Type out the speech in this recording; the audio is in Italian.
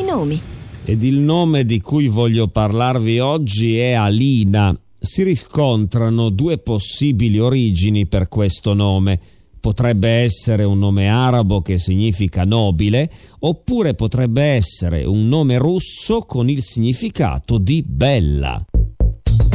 nomi. Ed il nome di cui voglio parlarvi oggi è Alina. Si riscontrano due possibili origini per questo nome. Potrebbe essere un nome arabo che significa nobile, oppure potrebbe essere un nome russo con il significato di bella.